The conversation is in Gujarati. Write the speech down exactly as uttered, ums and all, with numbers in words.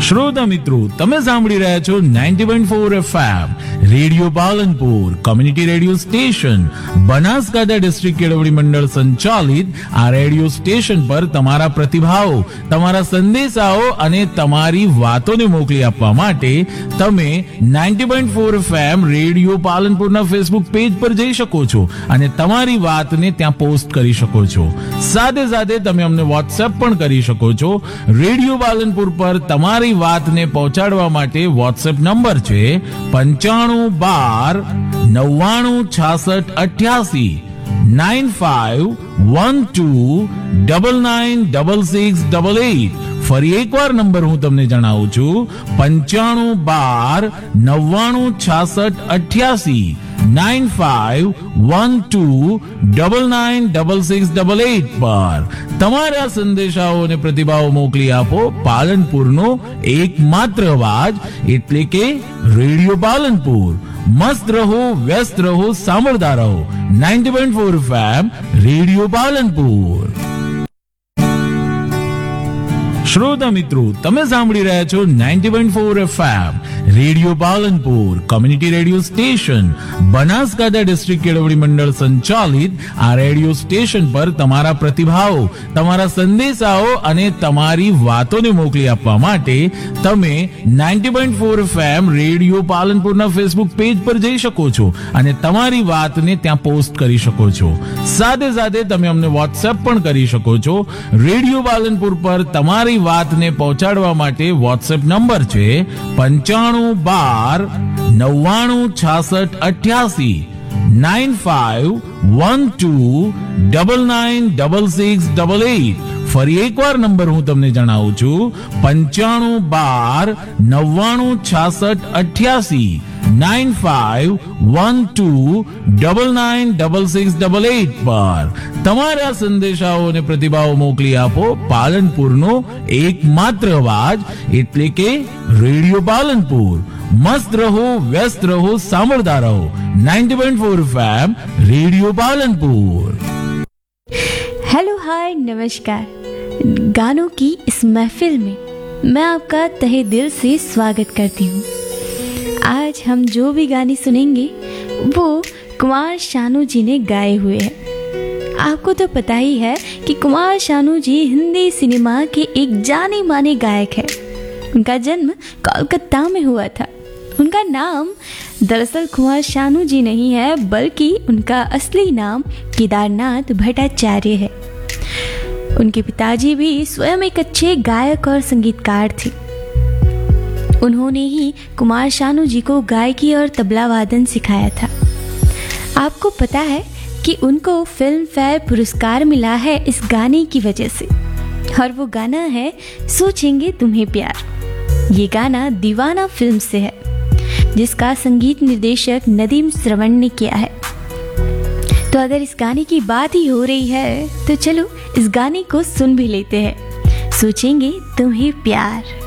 શ્રોતા મિત્રો, તમે સાંભળી રહ્યા છો ninety point four FM radio Palanpur community radio station Banaskantha district કેળવણી મંડળ સંચાલિત આ રેડિયો સ્ટેશન પર તમારા પ્રતિભાવો, તમારા સંદેશાઓ અને તમારી વાતોને મોકલી આપવા માટે તમે ninety point four FM radio પાલનપુરના Facebook page પર જઈ શકો છો અને તમારી વાતને ત્યાં પોસ્ટ કરી શકો છો. સાથે સાથે તમે અમને વોટ્સએપ પણ કરી શકો છો. રેડિયો પાલનપુર પર તમારી વાતને પહોંચાડવા માટે વોટ્સએપ નંબર છે પંચાણું બાર નવ્વાણું છાસઠ અઠ્યાસી nine five one two double nine double six double eight. ફરી એકવાર નંબર હું તમને જણાવું છું, પંચાણું બાર નવ્વાણું છાસઠ અઠ્યાસી nine five one two double nine double six double eight પર તમારા સંદેશાઓ અને પ્રતિભાવો મોકલી આપો. પાલનપુરનો એકમાત્ર અવાજ એટલે કે રેડિયો પાલનપુર. મસ્ત રહો, વ્યસ્ત રહો, સાંભળતા રહો ninety point four FM radio Palanpur. શ્રોતા મિત્રો, તમે સાંભળી રહ્યા છો ninety point four FM radio Palanpur community radio station Banaskantha district કેળવણી મંડળ સંચાલિત આ રેડિયો સ્ટેશન પર તમારા પ્રતિભાવો, તમારા સંદેશાઓ અને તમારી વાતોને મોકલી આપવા માટે તમે ninety point four FM radio પાલનપુરના Facebook page પર જઈ શકો છો અને તમારી વાતને ત્યાં પોસ્ટ કરી શકો છો. સાથે સાથે તમે અમને વોટ્સએપ પણ કરી શકો છો. રેડિયો પાલનપુર પર તમારી વાતને પહોંચાડવા માટે વોટ્સએપ નંબર છે પંચાણું બાર નવ્વાણું છાસઠ અઠ્યાસી nine five one two double nine double six double eight. ફરી એકવાર નંબર હું તમને જણાવું છું, પંચાણું બાર નવ્વાણું છાસઠ અઠ્યાસી nine five one two double nine double six double eight પર તમારા સંદેશાઓ અને પ્રતિભાવો મોકલી આપો. પાલનપુરનો એકમાત્ર અવાજ એટલે કે રેડિયો પાલનપુર. મસ્ત રહો, વ્યસ્ત રહો, સાંભળતા રહો ninety point four FM radio Palanpur. Hello, हाय, नमस्कार. गानों की इस महफिल में मैं आपका तहे दिल से स्वागत करती हूँ. आज हम जो भी गाने सुनेंगे वो कुमार शानू जी ने गाए हुए हैं. आपको तो पता ही है कि कुमार शानू जी हिंदी सिनेमा के एक जाने माने गायक है. उनका जन्म कोलकाता में हुआ था. उनका नाम दरअसल कुमार शानू जी नहीं है, बल्कि उनका असली नाम केदारनाथ भट्टाचार्य है. उनके पिताजी भी स्वयं एक अच्छे गायक और संगीतकार थे. उन्होंने ही कुमार शानू जी को गायकी और तबला वादन सिखाया था. आपको पता है कि उनको फिल्म फेयर पुरस्कार मिला है इस गाने की वजह से, और वो गाना है सोचेंगे तुम्हें प्यार. ये गाना दीवाना फिल्म से है, जिसका संगीत निर्देशक नदीम श्रवण ने किया है. तो अगर इस गाने की बात ही हो रही है तो चलो इस गाने को सुन भी लेते हैं. सोचेंगे तुम्हें प्यार.